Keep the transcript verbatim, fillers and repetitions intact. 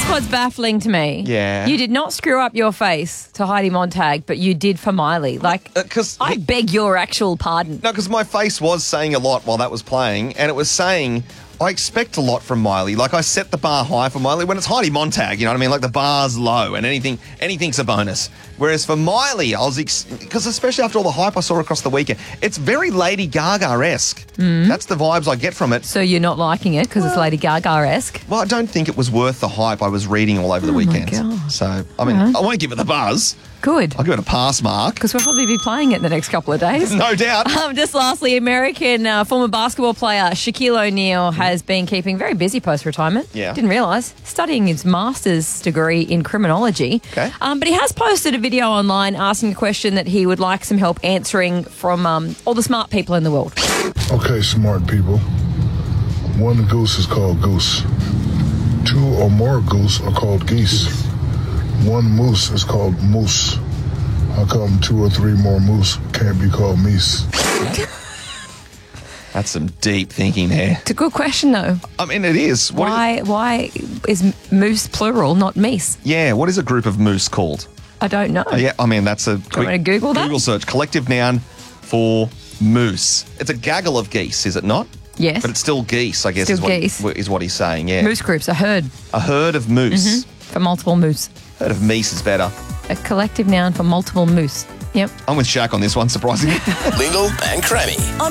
what's baffling to me. Yeah. You did not screw up your face to Heidi Montag, but you did for Miley. Like, Uh, 'cause I he- beg your actual pardon. No, because my face was saying a lot while that was playing, and it was saying, I expect a lot from Miley. Like, I set the bar high for Miley. When it's Heidi Montag, you know what I mean? Like, the bar's low, and anything, anything's a bonus. Whereas for Miley, I was, because ex- especially after all the hype I saw across the weekend, it's very Lady Gaga-esque. Mm. That's the vibes I get from it. So you're not liking it because it's Lady Gaga-esque? Well, I don't think it was worth the hype I was reading all over the Oh, my weekend. God. So, I mean, Right. I won't give it the buzz. Good. I'll give it a pass mark. Because we'll probably be playing it in the next couple of days. No doubt. Um, just lastly, American uh, former basketball player Shaquille O'Neal has been keeping very busy post-retirement. Yeah. Didn't realise. Studying his master's degree in criminology. Okay. Um, but he has posted a video online asking a question that he would like some help answering from um, all the smart people in the world. Okay, smart people. One goose is called goose. Two or more goose are called geese. One moose is called moose. How come two or three more moose can't be called meese? That's some deep thinking there. It's a good question, though. I mean, it is. What is Why? Why is moose plural, not meese? yeah, what is a group of moose called? I don't know. Oh, yeah, I mean, that's a quick me to Google that? Google search. Collective noun for moose. It's a gaggle of geese, is it not? Yes. But it's still geese, I guess, Still is, what, geese. is what he's saying, yeah. Moose groups, a herd A herd of moose. for multiple moose. Herd of meese is better. A collective noun for multiple moose. Yep. I'm with Shaq on this one, surprisingly. Lingle and Crammy.